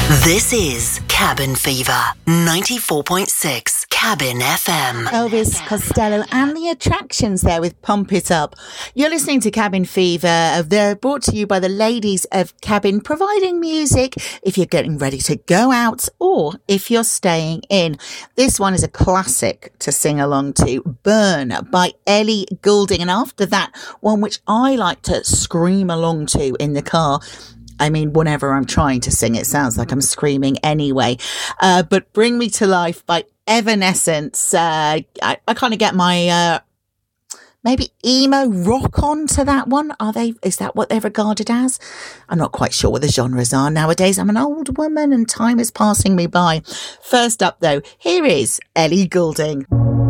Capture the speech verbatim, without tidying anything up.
This is Cabin Fever, ninety-four point six Cabin F M. Elvis Costello and the Attractions there with Pump It Up. You're listening to Cabin Fever. They're brought to you by the ladies of Cabin, providing music if you're getting ready to go out or if you're staying in. This one is a classic to sing along to, Burn by Ellie Goulding. And after that, one which I like to scream along to in the car. I mean, whenever I'm trying to sing, it sounds like I'm screaming anyway. Uh, but Bring Me to Life by Evanescence. Uh, I, I kind of get my uh, maybe emo rock on to that one. Are they? Is that what they're regarded as? I'm not quite sure what the genres are nowadays. I'm an old woman and time is passing me by. First up, though, here is Ellie Goulding.